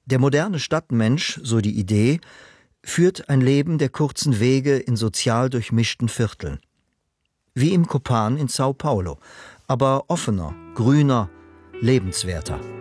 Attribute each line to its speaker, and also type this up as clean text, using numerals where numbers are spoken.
Speaker 1: Der moderne Stadtmensch, so die Idee, führt ein Leben der kurzen Wege in sozial durchmischten Vierteln. Wie im Copan in Sao Paulo, aber offener, grüner, lebenswerter.